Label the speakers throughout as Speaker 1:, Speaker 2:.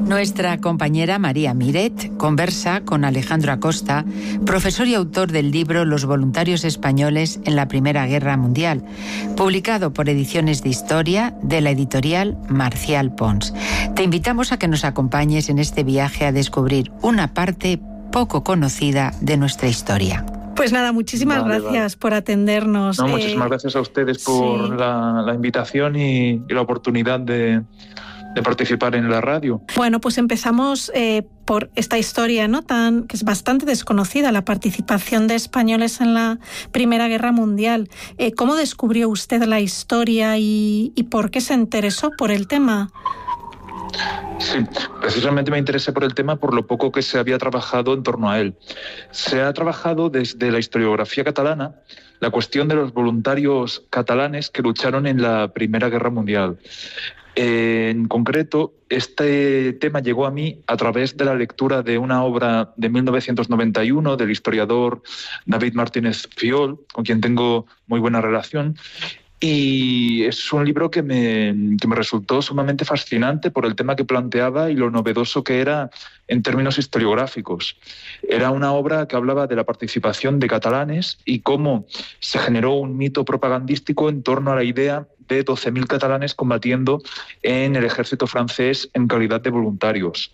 Speaker 1: Nuestra compañera María Miret conversa con Alejandro Acosta, profesor y autor del libro Los voluntarios españoles en la Primera Guerra Mundial, publicado por Ediciones de Historia de la editorial Marcial Pons. Te invitamos a que nos acompañes en este viaje a descubrir una parte poco conocida de nuestra historia.
Speaker 2: Pues nada, muchísimas gracias por atendernos.
Speaker 3: No, muchísimas gracias a ustedes por la invitación y la oportunidad de participar en la radio.
Speaker 2: Bueno, pues empezamos por esta historia, ¿no? Que es bastante desconocida, la participación de españoles en la Primera Guerra Mundial. ¿Cómo descubrió usted la historia y por qué se interesó por el tema?
Speaker 3: Sí, precisamente me interesé por el tema por lo poco que se había trabajado en torno a él. Se ha trabajado desde la historiografía catalana la cuestión de los voluntarios catalanes que lucharon en la Primera Guerra Mundial. En concreto, este tema llegó a mí a través de la lectura de una obra de 1991 del historiador David Martínez Fiol, con quien tengo muy buena relación. Y es un libro que me resultó sumamente fascinante por el tema que planteaba y lo novedoso que era en términos historiográficos. Era una obra que hablaba de la participación de catalanes y cómo se generó un mito propagandístico en torno a la idea de 12.000 catalanes combatiendo en el ejército francés en calidad de voluntarios.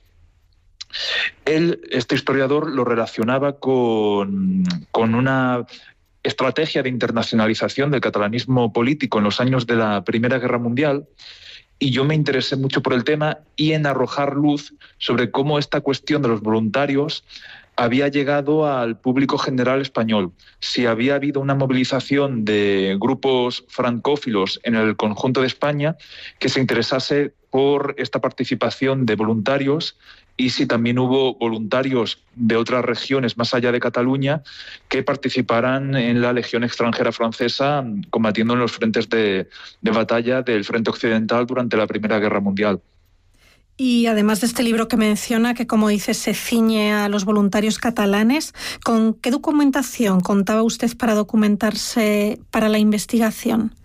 Speaker 3: Este historiador, lo relacionaba con una estrategia de internacionalización del catalanismo político en los años de la Primera Guerra Mundial, y yo me interesé mucho por el tema y en arrojar luz sobre cómo esta cuestión de los voluntarios había llegado al público general español, si había habido una movilización de grupos francófilos en el conjunto de España que se interesase por esta participación de voluntarios y si también hubo voluntarios de otras regiones más allá de Cataluña que participaran en la Legión extranjera francesa combatiendo en los frentes de batalla del frente occidental durante la Primera Guerra Mundial.
Speaker 2: Y además de este libro que menciona, que como dice se ciñe a los voluntarios catalanes, ¿con qué documentación contaba usted para documentarse para la investigación?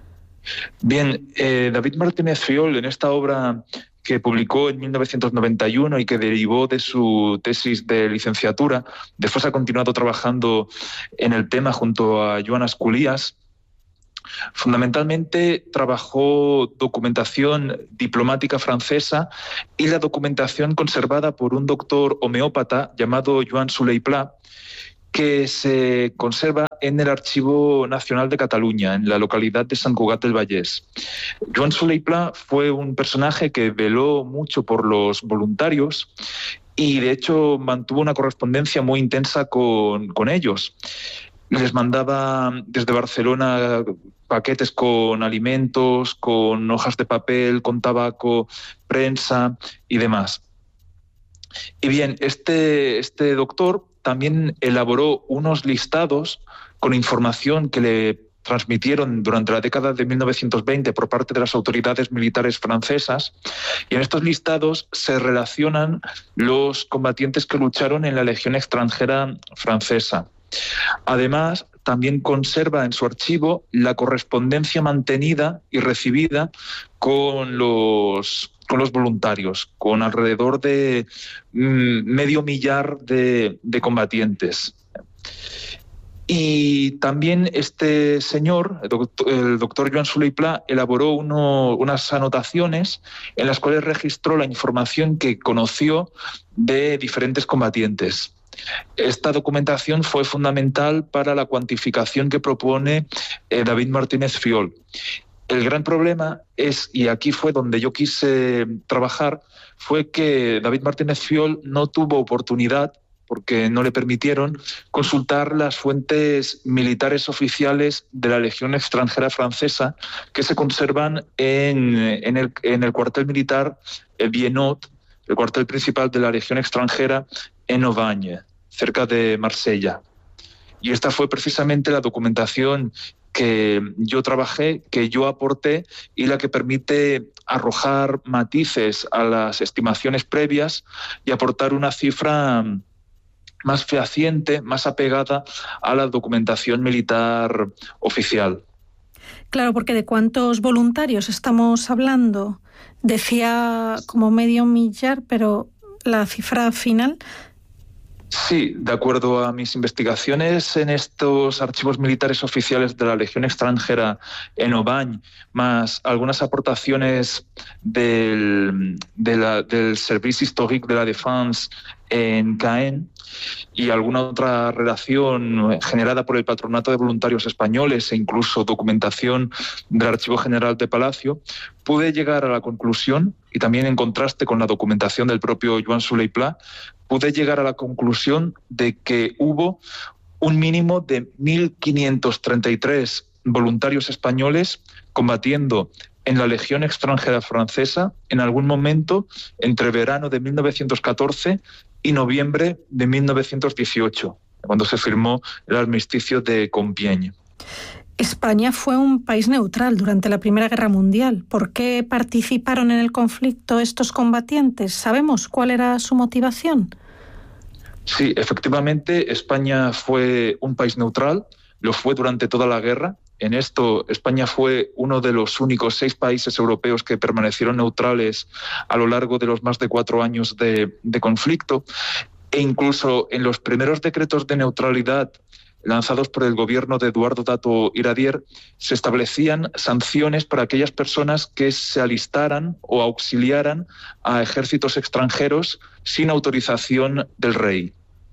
Speaker 3: Bien, David Martínez Fiol, en esta obra que publicó en 1991 y que derivó de su tesis de licenciatura, después ha continuado trabajando en el tema junto a Joan Asculías. Fundamentalmente trabajó documentación diplomática francesa y la documentación conservada por un doctor homeópata llamado Joan Solé Pla, que se conserva en el Archivo Nacional de Cataluña, en la localidad de Sant Cugat del Vallès. Joan Solé Pla fue un personaje que veló mucho por los voluntarios y, de hecho, mantuvo una correspondencia muy intensa con ellos. Les mandaba desde Barcelona paquetes con alimentos, con hojas de papel, con tabaco, prensa y demás. Y bien, este doctor también elaboró unos listados con información que le transmitieron durante la década de 1920 por parte de las autoridades militares francesas, y en estos listados se relacionan los combatientes que lucharon en la Legión extranjera francesa. Además, también conserva en su archivo la correspondencia mantenida y recibida con los voluntarios, con alrededor de medio millar de combatientes. Y también este señor, el doctor Joan Solé Pla, elaboró unas anotaciones en las cuales registró la información que conoció de diferentes combatientes. Esta documentación fue fundamental para la cuantificación que propone David Martínez Fiol. El gran problema es, y aquí fue donde yo quise trabajar, fue que David Martínez Fiol no tuvo oportunidad, porque no le permitieron, consultar las fuentes militares oficiales de la Legión extranjera francesa que se conservan en el cuartel militar Vienot, el cuartel principal de la Legión extranjera en Aubagne, cerca de Marsella. Y esta fue precisamente la documentación que yo trabajé, que yo aporté y la que permite arrojar matices a las estimaciones previas y aportar una cifra más fehaciente, más apegada a la documentación militar oficial.
Speaker 2: Claro, porque ¿de cuántos voluntarios estamos hablando? Decía como medio millar, pero la cifra final...
Speaker 3: Sí, de acuerdo a mis investigaciones en estos archivos militares oficiales de la Legión extranjera en Aubagne, más algunas aportaciones del Service Historique de la Défense en Caen y alguna otra relación generada por el Patronato de Voluntarios Españoles e incluso documentación del Archivo General de Palacio, pude llegar a la conclusión, y también en contraste con la documentación del propio Joan Solé i Pla, pude llegar a la conclusión de que hubo un mínimo de 1.533 voluntarios españoles combatiendo en la Legión extranjera francesa en algún momento entre verano de 1914 y noviembre de 1918, cuando se firmó el armisticio de Compiègne.
Speaker 2: España fue un país neutral durante la Primera Guerra Mundial. ¿Por qué participaron en el conflicto estos combatientes? ¿Sabemos cuál era su motivación?
Speaker 3: Sí, efectivamente, España fue un país neutral, lo fue durante toda la guerra. En esto, España fue uno de los únicos 6 países europeos que permanecieron neutrales a lo largo de los más de 4 años de conflicto. E incluso en los primeros decretos de neutralidad lanzados por el gobierno de Eduardo Dato Iradier, se establecían sanciones para aquellas personas que se alistaran o auxiliaran a ejércitos extranjeros sin autorización del rey.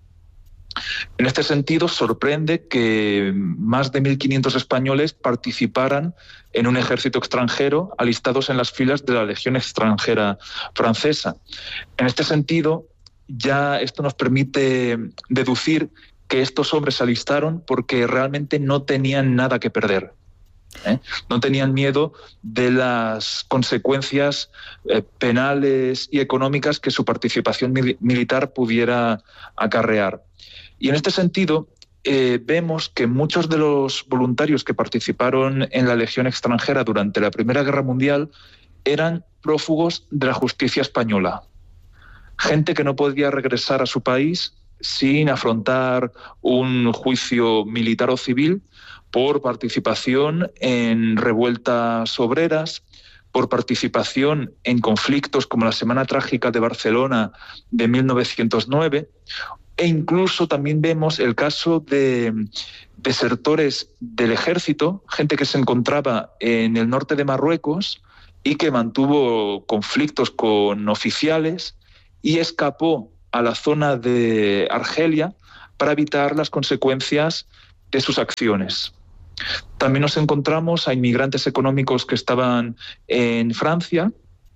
Speaker 3: En este sentido, sorprende que más de 1.500 españoles participaran en un ejército extranjero alistados en las filas de la Legión extranjera francesa. En este sentido, ya esto nos permite deducir que estos hombres se alistaron porque realmente no tenían nada que perder. No tenían miedo de las consecuencias penales y económicas que su participación militar pudiera acarrear. Y en este sentido, vemos que muchos de los voluntarios que participaron en la Legión extranjera durante la Primera Guerra Mundial eran prófugos de la justicia española. Gente que no podía regresar a su país sin afrontar un juicio militar o civil por participación en revueltas obreras, por participación en conflictos como la Semana Trágica de Barcelona de 1909, e incluso también vemos el caso de desertores del ejército, gente que se encontraba en el norte de Marruecos y que mantuvo conflictos con oficiales y escapó a la zona de Argelia para evitar las consecuencias de sus acciones. También nos encontramos a inmigrantes económicos que estaban en Francia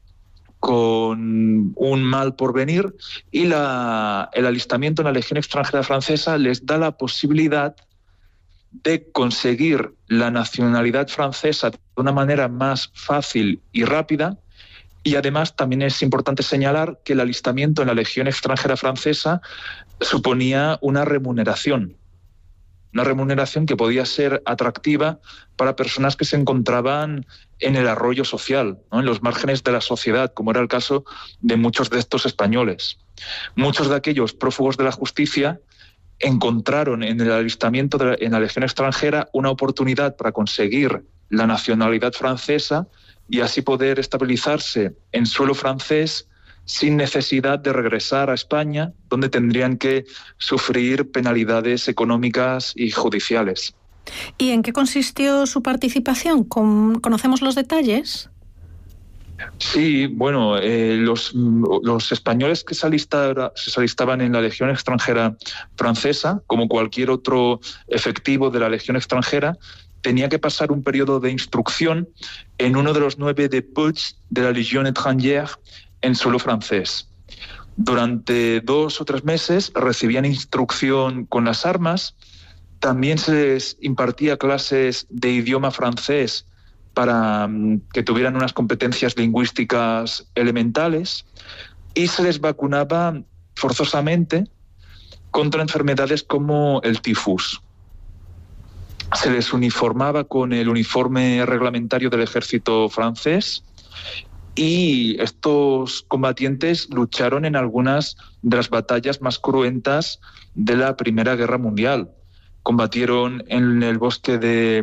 Speaker 3: con un mal porvenir y el alistamiento en la Legión extranjera francesa les da la posibilidad de conseguir la nacionalidad francesa de una manera más fácil y rápida. Y además también es importante señalar que el alistamiento en la Legión extranjera francesa suponía una remuneración que podía ser atractiva para personas que se encontraban en el arroyo social, ¿no? En los márgenes de la sociedad, como era el caso de muchos de estos españoles. Muchos de aquellos prófugos de la justicia encontraron en el alistamiento en la Legión extranjera una oportunidad para conseguir la nacionalidad francesa y así poder estabilizarse en suelo francés sin necesidad de regresar a España, donde tendrían que sufrir penalidades económicas y judiciales.
Speaker 2: ¿Y en qué consistió su participación? ¿Conocemos los detalles?
Speaker 3: Sí, bueno, los españoles que se alistaban en la Legión extranjera francesa, como cualquier otro efectivo de la Legión extranjera, tenía que pasar un periodo de instrucción en uno de los 9 dépôts de la Légion étrangère en suelo francés. Durante 2 o 3 meses recibían instrucción con las armas, también se les impartía clases de idioma francés para que tuvieran unas competencias lingüísticas elementales y se les vacunaba forzosamente contra enfermedades como el tifus. Se les uniformaba con el uniforme reglamentario del ejército francés y estos combatientes lucharon en algunas de las batallas más cruentas de la Primera Guerra Mundial. Combatieron en el bosque de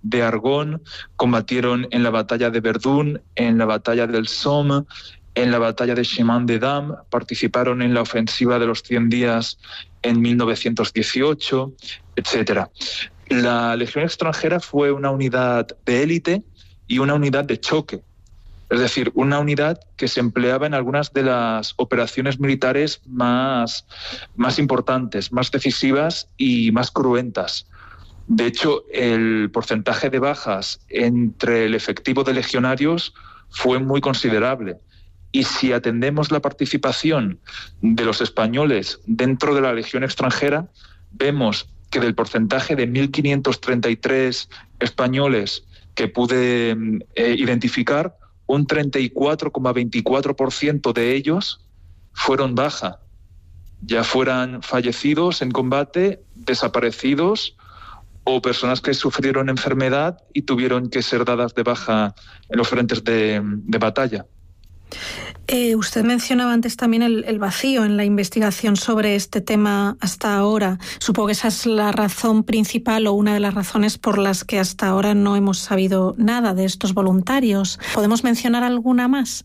Speaker 3: de Argonne, combatieron en la batalla de Verdún, en la batalla del Somme, en la batalla de Chemin des Dames, participaron en la ofensiva de los 100 días en 1918, etc. La Legión extranjera fue una unidad de élite y una unidad de choque, es decir, una unidad que se empleaba en algunas de las operaciones militares más importantes, más decisivas y más cruentas. De hecho, el porcentaje de bajas entre el efectivo de legionarios fue muy considerable. Y si atendemos la participación de los españoles dentro de la Legión extranjera, vemos que del porcentaje de 1.533 españoles que pude identificar, un 34,24% de ellos fueron baja, ya fueran fallecidos en combate, desaparecidos o personas que sufrieron enfermedad y tuvieron que ser dadas de baja en los frentes de batalla.
Speaker 2: Usted mencionaba antes también el vacío en la investigación sobre este tema hasta ahora. Supongo que esa es la razón principal o una de las razones por las que hasta ahora no hemos sabido nada de estos voluntarios. ¿Podemos mencionar alguna más?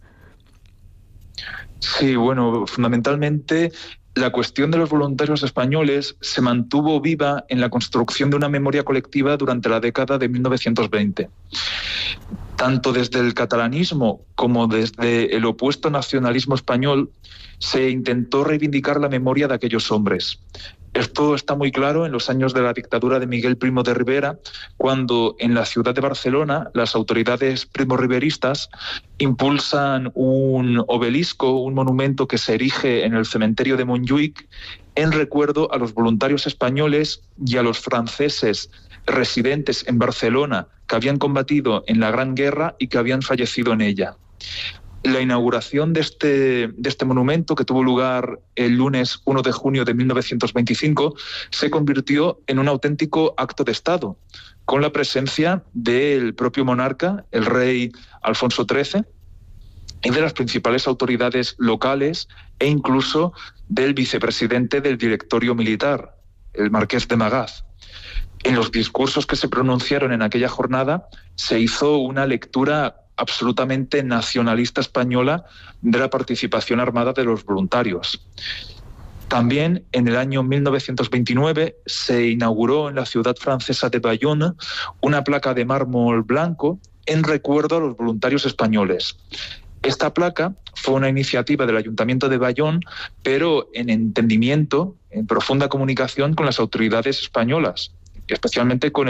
Speaker 3: Sí, bueno, fundamentalmente la cuestión de los voluntarios españoles se mantuvo viva en la construcción de una memoria colectiva durante la década de 1920. Tanto desde el catalanismo como desde el opuesto nacionalismo español se intentó reivindicar la memoria de aquellos hombres. Esto está muy claro en los años de la dictadura de Miguel Primo de Rivera, cuando en la ciudad de Barcelona las autoridades primorriberistas impulsan un obelisco, un monumento que se erige en el cementerio de Montjuïc en recuerdo a los voluntarios españoles y a los franceses residentes en Barcelona que habían combatido en la Gran Guerra y que habían fallecido en ella. La inauguración de este monumento, que tuvo lugar el lunes 1 de junio de 1925, se convirtió en un auténtico acto de Estado, con la presencia del propio monarca, el rey Alfonso XIII, y de las principales autoridades locales e incluso del vicepresidente del directorio militar, el marqués de Magaz. En los discursos que se pronunciaron en aquella jornada se hizo una lectura absolutamente nacionalista española de la participación armada de los voluntarios. También en el año 1929 se inauguró en la ciudad francesa de Bayonne una placa de mármol blanco en recuerdo a los voluntarios españoles. Esta placa fue una iniciativa del Ayuntamiento de Bayonne, pero en entendimiento, en profunda comunicación con las autoridades españolas, especialmente con